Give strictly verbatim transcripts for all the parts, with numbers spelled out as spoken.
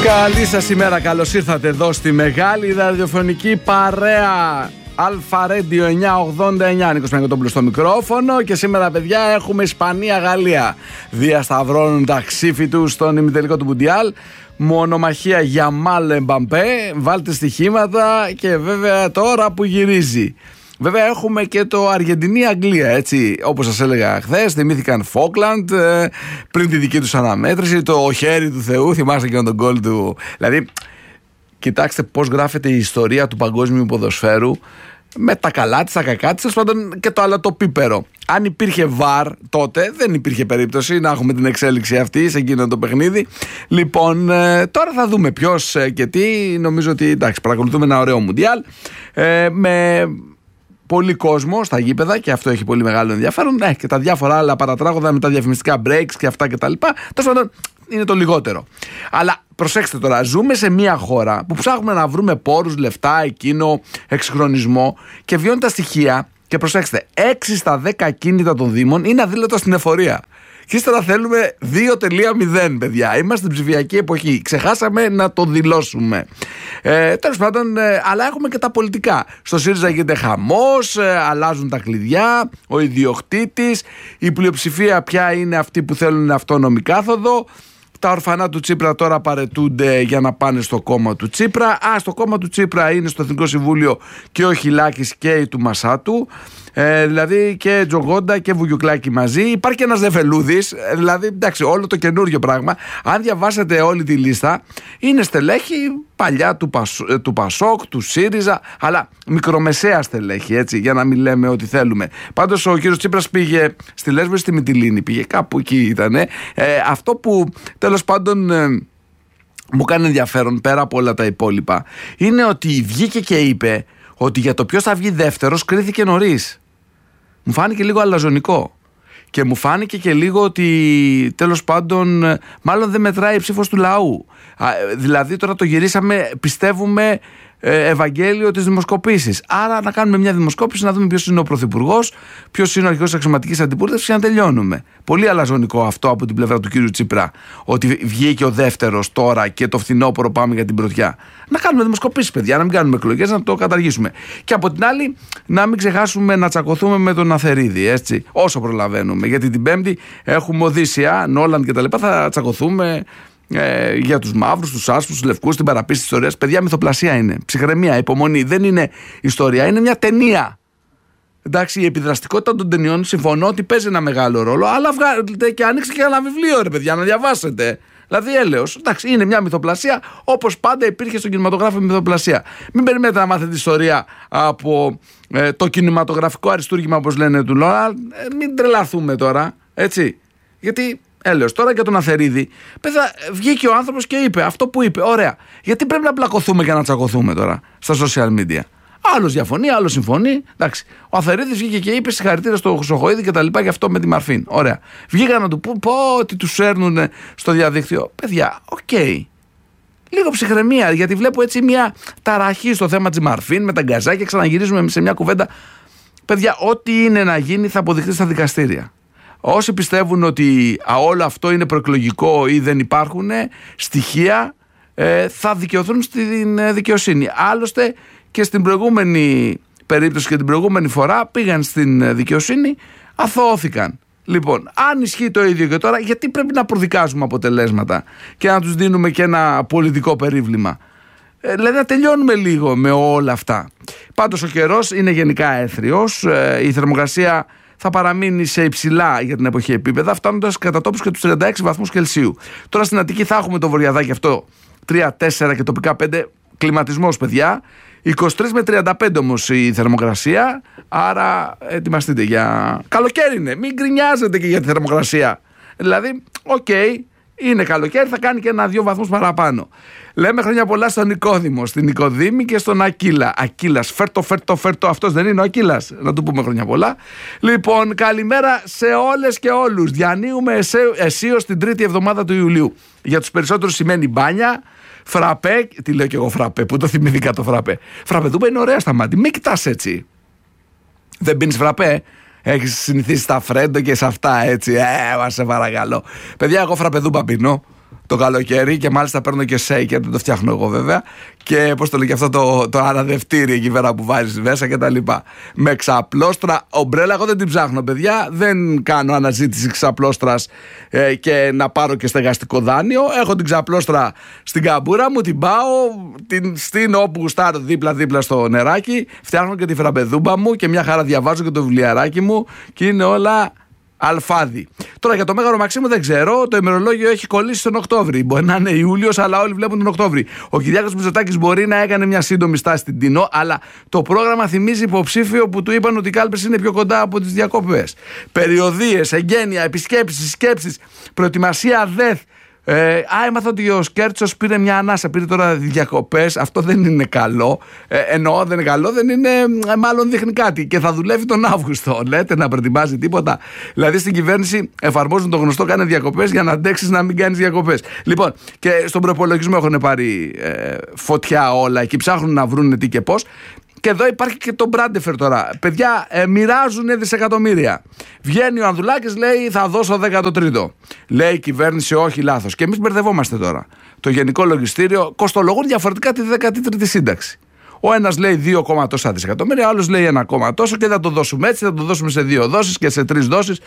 Καλή σας ημέρα, καλώς ήρθατε εδώ στη μεγάλη ραδιοφωνική παρέα Αλφα Radio εννιακόσια ογδόντα εννιά. Νίκος Παναγιωτόπουλος στο μικρόφωνο. Και σήμερα, παιδιά, έχουμε Ισπανία-Γαλλία. Διασταυρώνουν τα ξύφη τους στον ημιτελικό του Μουντιάλ. Μονομαχία Γιαμάλ Εμπαμπέ. Βάλτε στοιχήματα. Και βέβαια τώρα που γυρίζει, βέβαια έχουμε και το Αργεντινή-Αγγλία, έτσι. Όπως σας έλεγα χθες, θυμήθηκαν Φόκλαντ ε, πριν τη δική τους αναμέτρηση. Το χέρι του Θεού, θυμάστε και τον γκολ του. Δηλαδή, κοιτάξτε πώς γράφεται η ιστορία του παγκόσμιου ποδοσφαίρου, με τα καλά της, τα κακά της, πάντων και το αλατοπίπερο. Αν υπήρχε βαρ τότε, δεν υπήρχε περίπτωση να έχουμε την εξέλιξη αυτή σε εκείνο το παιχνίδι. Λοιπόν, ε, τώρα θα δούμε ποιος ε, και τι. Νομίζω ότι, εντάξει, παρακολουθούμε ένα ωραίο Μουντιάλ ε, με πολύ κόσμο στα γήπεδα, και αυτό έχει πολύ μεγάλο ενδιαφέρον. Ε, και τα διάφορα άλλα παρατράγωδα με τα διαφημιστικά breaks και αυτά κτλ. Τέλος πάντων, είναι το λιγότερο. Αλλά προσέξτε τώρα, ζούμε σε μια χώρα που ψάχνουμε να βρούμε πόρους, λεφτά, εκείνο, εξυγχρονισμό, και βιώνουν τα στοιχεία. Και προσέξτε, έξι στα δέκα ακίνητα των Δήμων είναι αδήλωτα στην εφορία. Και ύστερα θέλουμε δύο κόμμα μηδέν, παιδιά. Είμαστε στην ψηφιακή εποχή. Ξεχάσαμε να το δηλώσουμε. Ε, τέλος πάντων, ε, αλλά έχουμε και τα πολιτικά. Στο ΣΥΡΙΖΑ γίνεται χαμός, ε, αλλάζουν τα κλειδιά, ο ιδιοκτήτης, η πλειοψηφία πια είναι αυτοί που θέλουν αυτόνομη κάθοδο. Τα ορφανά του Τσίπρα τώρα παρετούνται για να πάνε στο κόμμα του Τσίπρα. Α, στο κόμμα του Τσίπρα είναι στο Εθνικό Συμβούλιο και ο Χιλάκης και η του Μασάτου. Ε, δηλαδή και Τζογόντα και Βουγιουκλάκη μαζί. Υπάρχει και ένας Δεφελούδης. Ε, δηλαδή, εντάξει, όλο το καινούριο πράγμα. Αν διαβάσετε όλη τη λίστα, είναι στελέχη παλιά του, Πασ, του Πασόκ, του ΣΥΡΙΖΑ, αλλά μικρομεσαία στελέχη, έτσι, για να μην λέμε ό,τι θέλουμε. Πάντως ο κύριος Τσίπρας πήγε στη Λέσβο ή στη Μυτιλήνη, πήγε κάπου εκεί ήτανε. Ε, αυτό που τέλος πάντων ε, μου κάνει ενδιαφέρον, πέρα από όλα τα υπόλοιπα, είναι ότι βγήκε και είπε ότι για το ποιος θα βγει δεύτερος κρίθηκε νωρίς. Μου φάνηκε λίγο αλαζονικό. Και μου φάνηκε και λίγο ότι τέλος πάντων μάλλον δεν μετράει η ψήφος του λαού. Α, δηλαδή τώρα το γυρίσαμε, πιστεύουμε, ε, Ευαγγέλιο της δημοσκοπήσης. Άρα να κάνουμε μια δημοσκόπηση, να δούμε ποιος είναι ο πρωθυπουργός, ποιος είναι ο αρχηγός της αξιωματικής αντιπολίτευσης και να τελειώνουμε. Πολύ αλαζονικό αυτό από την πλευρά του κύριου Τσίπρα, ότι βγήκε ο δεύτερος τώρα και το φθινόπωρο πάμε για την πρωτιά. Να κάνουμε δημοσκοπήσεις, παιδιά, να μην κάνουμε εκλογές, να το καταργήσουμε. Και από την άλλη, να μην ξεχάσουμε να τσακωθούμε με τον Αθερίδη, έτσι, όσο προλαβαίνουμε. Γιατί την Πέμπτη έχουμε Οδύσσια, Νόλαντ κτλ. Θα τσακωθούμε ε, για τους μαύρους, τους άσπρους, τους λευκούς, την παραποίηση της ιστορίας. Παιδιά, μυθοπλασία είναι. Ψυχραιμία, υπομονή. Δεν είναι ιστορία, είναι μια ταινία. Εντάξει, η επιδραστικότητα των ταινιών συμφωνώ ότι παίζει ένα μεγάλο ρόλο, αλλά βγάλετε και ανοίξτε και ένα βιβλίο, ρε παιδιά, να διαβάσετε. Δηλαδή, έλεος. Εντάξει, είναι μια μυθοπλασία, όπως πάντα υπήρχε στον κινηματογράφο μυθοπλασία. Μην περιμένετε να μάθετε ιστορία από ε, το κινηματογραφικό αριστούργημα, όπως λένε του Λόρα. Ε, μην τρελαθούμε τώρα, έτσι. Γιατί, έλεος, τώρα για τον Αθερίδη, παιδιά, βγήκε ο άνθρωπος και είπε αυτό που είπε. Ωραία. Γιατί πρέπει να πλακωθούμε και να τσακωθούμε τώρα στα social media. Άλλος διαφωνεί, άλλος συμφωνεί. Εντάξει. Ο Αθερίδης βγήκε και είπε συγχαρητήρια στο Χρυσοχοΐδη και τα λοιπά και αυτό με τη Μαρφίν. Ωραία. Βγήκαν να του πούν πω ότι τους έρνουν στο διαδίκτυο. Παιδιά, οκ. Okay. Λίγο ψυχραιμία, γιατί βλέπω έτσι μια ταραχή στο θέμα της Μαρφίν με τα γκαζάκια. Ξαναγυρίζουμε σε μια κουβέντα. Παιδιά, ό,τι είναι να γίνει θα αποδειχθεί στα δικαστήρια. Όσοι πιστεύουν ότι α, όλο αυτό είναι προεκλογικό ή δεν υπάρχουν στοιχεία, ε, θα δικαιωθούν στην ε, δικαιοσύνη. Άλλωστε, και στην προηγούμενη περίπτωση και την προηγούμενη φορά πήγαν στην δικαιοσύνη, αθωώθηκαν. Λοιπόν, αν ισχύει το ίδιο και τώρα, γιατί πρέπει να προδικάζουμε αποτελέσματα και να τους δίνουμε και ένα πολιτικό περίβλημα? Ε, δηλαδή να τελειώνουμε λίγο με όλα αυτά. Πάντως ο καιρός είναι γενικά έθριος, ε, η θερμοκρασία θα παραμείνει σε υψηλά για την εποχή επίπεδα, φτάνοντας κατά τόπους και τους τριάντα έξι βαθμούς Κελσίου. Τώρα στην Αττική θα έχουμε το βορειαδάκι αυτό τρία τέσσερα και τοπικά πέντε, κλιματισμός, παιδιά. είκοσι τρία με τριάντα πέντε όμως η θερμοκρασία, άρα ετοιμαστείτε για... Καλοκαίρι είναι, μην γκρινιάζετε και για τη θερμοκρασία. Δηλαδή, οκ, okay, είναι καλοκαίρι, θα κάνει και ένα-δύο βαθμούς παραπάνω. Λέμε χρόνια πολλά στον Νικόδημο, στην Νικοδήμη και στον Ακύλα. Ακύλας, φέρτο, φέρτο, φέρτο, αυτός δεν είναι ο Ακύλας? Να του πούμε χρόνια πολλά. Λοιπόν, καλημέρα σε όλες και όλους. Διανύουμε αισίως την τρίτη εβδομάδα του Ιουλίου. Για τους περισσότερους σημαίνει μπάνια, φραπέ, τι λέω και εγώ φραπέ, πού το θυμήθηκα το φραπέ. Φραπεδούμπα είναι ωραία στα μάτια, μην κοιτάς έτσι. Δεν πίνεις φραπέ? Έχεις συνηθίσει στα φρέντο και σε αυτά, έτσι. Ε, μα σε παρακαλώ. Παιδιά, εγώ φραπεδούμπα πίνω. το καλοκαίρι και μάλιστα παίρνω και shaker, δεν το φτιάχνω εγώ βέβαια. Και πώς το λέει και αυτό το, το αναδευτήρι εκεί πέρα που βάζεις μέσα και τα λοιπά. Με ξαπλώστρα, ομπρέλα, εγώ δεν την ψάχνω, παιδιά. Δεν κάνω αναζήτηση ξαπλώστρας ε, και να πάρω και στεγαστικό δάνειο. Έχω την ξαπλώστρα στην καμπούρα μου, την πάω, την στείνω όπου γουστάρω δίπλα-δίπλα στο νεράκι. Φτιάχνω και τη φραμπεδούμπα μου και μια χαρά διαβάζω και το βιβλιαράκι μου και είναι όλα αλφάδι. Τώρα για το Μέγαρο Μαξίμου δεν ξέρω, το ημερολόγιο έχει κολλήσει τον Οκτώβρη. Μπορεί να είναι Ιούλιος, αλλά όλοι βλέπουν τον Οκτώβρη. Ο Κυριάκος Μητσοτάκης μπορεί να έκανε μια σύντομη στάση στην Τινό, αλλά το πρόγραμμα θυμίζει υποψήφιο που του είπαν ότι οι κάλπες είναι πιο κοντά από τις διακοπές. Περιοδίες, εγγένεια, επισκέψεις, σκέψεις, προετοιμασία ΔΕΘ. Ε, α, έμαθα ότι ο Σκέρτσος πήρε μια ανάσα, πήρε τώρα διακοπές. Αυτό δεν είναι καλό. Ε, εννοώ δεν είναι καλό, δεν είναι, ε, μάλλον δείχνει κάτι. Και θα δουλεύει τον Αύγουστο. Λέτε να προετοιμάζει τίποτα. Δηλαδή στην κυβέρνηση εφαρμόζουν το γνωστό κάνε διακοπές για να αντέξεις να μην κάνεις διακοπές. Λοιπόν, και στον προπολογισμό έχουν πάρει ε, φωτιά όλα. Εκεί ψάχνουν να βρουν τι και πώς. Και εδώ υπάρχει και το Μπράντεφερ τώρα. Παιδιά, ε, μοιράζουν δισεκατομμύρια. Βγαίνει ο Ανδουλάκης, λέει θα δώσω δέκατο τρίτο. Λέει η κυβέρνηση, όχι, λάθος. Και εμείς μπερδευόμαστε τώρα. Το Γενικό Λογιστήριο κοστολογούν διαφορετικά τη δέκατη τρίτη σύνταξη. Ο ένας λέει δύο κόμμα τόσα δισεκατομμύρια, ο άλλος λέει ένα κόμμα τόσο και θα το δώσουμε έτσι, θα το δώσουμε σε δύο δόσεις και σε τρεις δόσεις.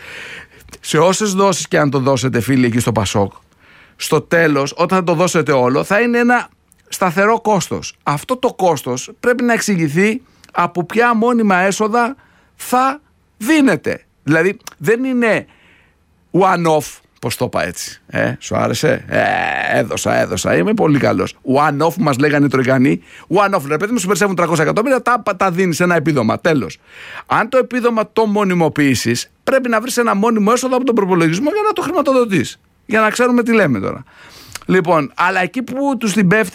Σε όσες δόσεις και αν το δώσετε, φίλοι, εκεί στο Πασόκ, στο τέλος, όταν θα το δώσετε όλο, θα είναι ένα σταθερό κόστος. Αυτό το κόστος πρέπει να εξηγηθεί από ποια μόνιμα έσοδα θα δίνεται. Δηλαδή δεν είναι one-off, πως το είπα έτσι. Ε, σου άρεσε? Ε, έδωσα, έδωσα. Είμαι πολύ καλός. One-off μας λέγανε οι Τροικανοί. One-off, ρε παιδί μου, σου περισσεύουν τριακόσια εκατομμύρια, τα, τα δίνεις ένα επίδομα. Τέλος. Αν το επίδομα το μονιμοποιήσεις, πρέπει να βρεις ένα μόνιμο έσοδο από τον προπολογισμό για να το χρηματοδοτείς. Για να ξέρουμε τι λέμε τώρα. Λοιπόν, αλλά εκεί που τους την πέφτει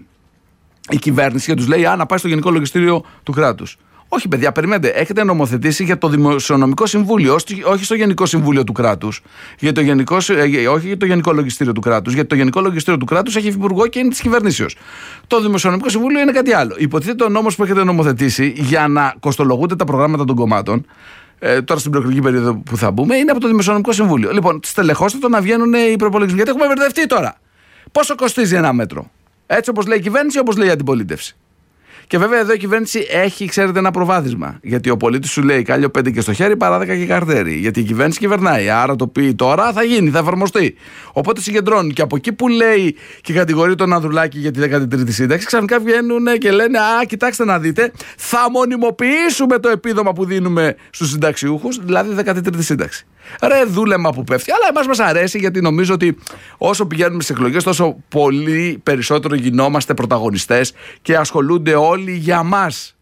η κυβέρνηση και τους λέει α, να πάει στο Γενικό Λογιστήριο του κράτους. Όχι, παιδιά, περιμένετε. Έχετε νομοθετήσει για το Δημοσιονομικό Συμβούλιο, όχι στο Γενικό Συμβούλιο του κράτους. Για το γενικό, όχι για το Γενικό Λογιστήριο του κράτους. Γιατί το Γενικό Λογιστήριο του κράτους έχει υφυπουργό και είναι της κυβερνήσεως. Το Δημοσιονομικό Συμβούλιο είναι κάτι άλλο. Υποτίθεται ο νόμος που έχετε νομοθετήσει για να κοστολογούνται τα προγράμματα των κομμάτων. Ε, τώρα στην προεκλογική περίοδο που θα μπούμε, είναι από το Δημοσιονομικό Συμβούλιο. Λοιπόν, στελεχώστε το να βγαίνουν οι προπολογισμοί. Γιατί έχουμε μπερδευτεί τώρα. Πόσο κοστίζει ένα μέτρο? Έτσι όπως λέει η κυβέρνηση, όπως λέει η αντιπολίτευση. Και βέβαια εδώ η κυβέρνηση έχει, ξέρετε, ένα προβάδισμα. Γιατί ο πολίτης σου λέει κάλιο πέντε και στο χέρι παρά δέκα και καρτέρι. Γιατί η κυβέρνηση κυβερνάει. Άρα το πει τώρα θα γίνει, θα εφαρμοστεί. Οπότε συγκεντρώνει. Και από εκεί που λέει και κατηγορεί τον Ανδρουλάκη για τη δέκατη τρίτη σύνταξη, ξαφνικά βγαίνουν και λένε α, κοιτάξτε να δείτε, θα μονιμοποιήσουμε το επίδομα που δίνουμε στους συνταξιούχους, δηλαδή δέκατη τρίτη σύνταξη. Ρε δούλεμα που πέφτει. Αλλά εμάς μας αρέσει γιατί νομίζω ότι όσο πηγαίνουμε στις εκλογές, τόσο πολύ περισσότερο γινόμαστε πρωταγωνιστές και ασχολούνται όλοι για μας.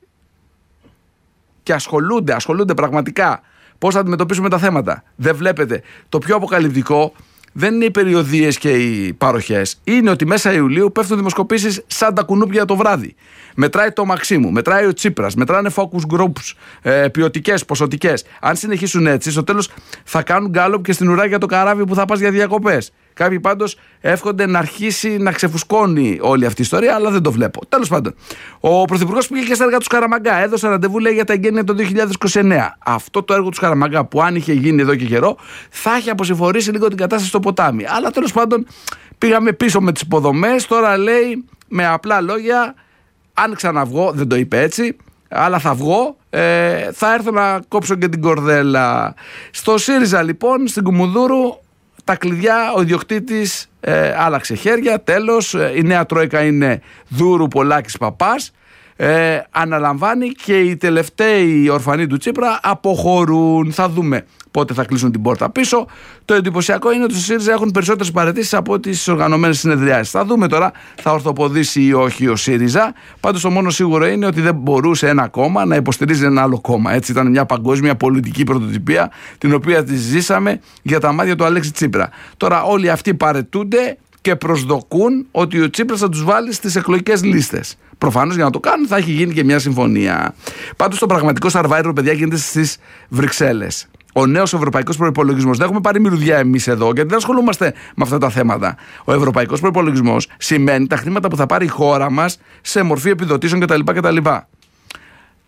Και ασχολούνται, ασχολούνται πραγματικά. Πώς θα αντιμετωπίσουμε τα θέματα. Δεν βλέπετε. Το πιο αποκαλυπτικό δεν είναι οι περιοδίες και οι παροχές. Είναι ότι μέσα Ιουλίου πέφτουν δημοσκοπήσεις σαν τα κουνούπια το βράδυ. Μετράει το Μαξίμου, μετράει ο Τσίπρας, μετράνε focus groups, ε, ποιοτικές, ποσοτικές. Αν συνεχίσουν έτσι, στο τέλος θα κάνουν γκάλωπ και στην ουρά για το καράβι που θα πας για διακοπές. Κάποιοι πάντως εύχονται να αρχίσει να ξεφουσκώνει όλη αυτή η ιστορία, αλλά δεν το βλέπω. Τέλος πάντων, ο Πρωθυπουργός πήγε και στα έργα του Σκαραμαγκά. Έδωσε ραντεβού, λέει, για τα εγγένεια το δύο χιλιάδες είκοσι εννέα. Αυτό το έργο του Σκαραμαγκά, που αν είχε γίνει εδώ και καιρό, θα είχε αποσυμφορήσει λίγο την κατάσταση στο ποτάμι. Αλλά τέλος πάντων, πήγαμε πίσω με τις υποδομές. Τώρα λέει με απλά λόγια, αν ξαναβγώ, δεν το είπε έτσι, αλλά θα βγω, ε, θα έρθω να κόψω και την κορδέλα. Στο ΣΥΡΙΖΑ λοιπόν, στην Κουμουνδούρου, τα κλειδιά, ο ιδιοκτήτης ε, άλλαξε χέρια, τέλος, ε, η νέα τρόικα είναι Δούρου, Πολάκης, Παπάς, ε, αναλαμβάνει και οι τελευταίοι ορφανοί του Τσίπρα αποχωρούν. Θα δούμε πότε θα κλείσουν την πόρτα πίσω. Το εντυπωσιακό είναι ότι στο ΣΥΡΙΖΑ έχουν περισσότερες παραιτήσεις από τις οργανωμένες συνεδριάσεις. Θα δούμε τώρα, θα ορθοποδήσει ή όχι ο ΣΥΡΙΖΑ. Πάντως το μόνο σίγουρο είναι ότι δεν μπορούσε ένα κόμμα να υποστηρίζει ένα άλλο κόμμα. Έτσι ήταν μια παγκόσμια πολιτική πρωτοτυπία, την οποία τη ζήσαμε για τα μάτια του Αλέξη Τσίπρα. Τώρα όλοι αυτοί παρετούνται και προσδοκούν ότι ο Τσίπρας θα τους βάλει στις εκλογικές λίστες. Προφανώς για να το κάνουν θα έχει γίνει και μια συμφωνία. Πάντως το πραγματικό σαρβάιρο, παιδιά, γίνεται στις Βρυξέλλες. Ο νέος ευρωπαϊκός προϋπολογισμός. Δεν έχουμε πάρει μυρουδιά εμείς εδώ, γιατί δεν ασχολούμαστε με αυτά τα θέματα. Ο ευρωπαϊκός προϋπολογισμός σημαίνει τα χρήματα που θα πάρει η χώρα μας σε μορφή επιδοτήσεων κτλ. κτλ.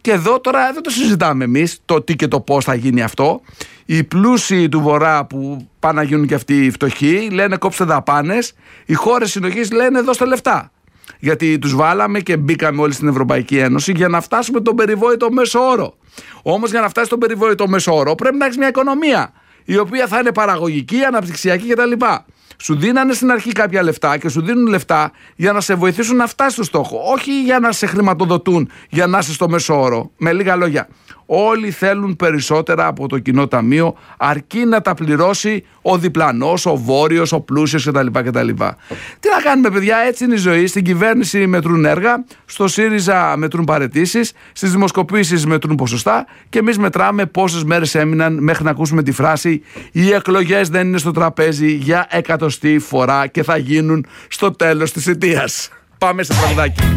Και εδώ τώρα δεν το συζητάμε εμείς το τι και το πώς θα γίνει αυτό. Οι πλούσιοι του Βορρά που πάνε να γίνουν και αυτοί οι φτωχοί λένε κόψτε δαπάνες. Οι χώρες συνοχής λένε δώστε λεφτά. Γιατί τους βάλαμε και μπήκαμε όλοι στην Ευρωπαϊκή Ένωση για να φτάσουμε τον περιβόητο μέσο όρο. Όμως για να φτάσει τον περιβόητο μέσο όρο πρέπει να έχεις μια οικονομία η οποία θα είναι παραγωγική, αναπτυξιακή κτλ. Σου δίνανε στην αρχή κάποια λεφτά και σου δίνουν λεφτά για να σε βοηθήσουν να φτάσεις στο στόχο. Όχι για να σε χρηματοδοτούν για να είσαι στο μέσο όρο. Με λίγα λόγια, όλοι θέλουν περισσότερα από το κοινό ταμείο, αρκεί να τα πληρώσει ο διπλανός, ο βόρειος, ο πλούσιος κτλ. κτλ. Τι να κάνουμε, παιδιά, έτσι είναι η ζωή. Στην κυβέρνηση μετρούν έργα, στο ΣΥΡΙΖΑ μετρούν παραιτήσεις, στις δημοσκοπήσεις μετρούν ποσοστά και εμείς μετράμε πόσες μέρες έμειναν μέχρι να ακούσουμε τη φράση «Οι εκλογές δεν είναι στο τραπέζι για εκατοστή φορά και θα γίνουν στο τέλος της θητείας». Πάμε σε τραγουδάκι.